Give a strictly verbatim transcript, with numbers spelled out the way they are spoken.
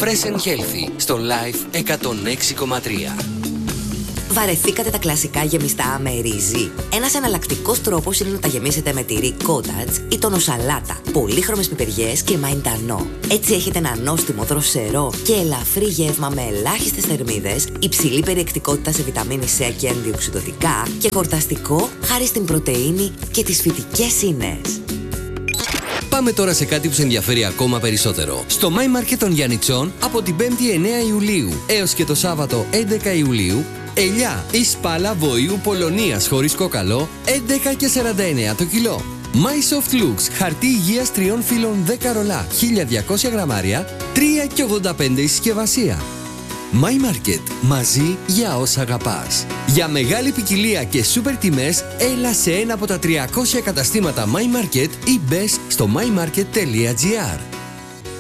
Fresh and Healthy στο Life εκατόν έξι κόμμα τρία. Βαρεθήκατε τα κλασικά γεμιστά με ρύζι? Ένας εναλλακτικός τρόπος είναι να τα γεμίσετε με τυρί cottage ή τονοσαλάτα, πολύχρωμες πιπεριές και μαϊντανό. Έτσι έχετε ένα νόστιμο, δροσερό και ελαφρύ γεύμα με ελάχιστες θερμίδες, υψηλή περιεκτικότητα σε βιταμίνη C και αντιοξυδοτικά και χορταστικό χάρη στην πρωτεΐνη και τις φυτικές ίνες. Πάμε τώρα σε κάτι που σε ενδιαφέρει ακόμα περισσότερο. Στο My Market των Γιαννιτσών από την πέμπτη εννέα Ιουλίου έως και το Σάββατο έντεκα Ιουλίου, ελιά ή σπάλα βοηού Πολωνίας χωρίς κόκαλο έντεκα και σαράντα εννέα το κιλό. My Soft Looks χαρτί υγείας τριών φύλων δέκα ρολά χίλια διακόσια γραμμάρια τρία και ογδόντα πέντε η συσκευασία. My Market. Μαζί για όσα αγαπάς. Για μεγάλη ποικιλία και σούπερ τιμές, έλα σε ένα από τα τριακόσια καταστήματα My Market ή μπες στο my market τελεία gr.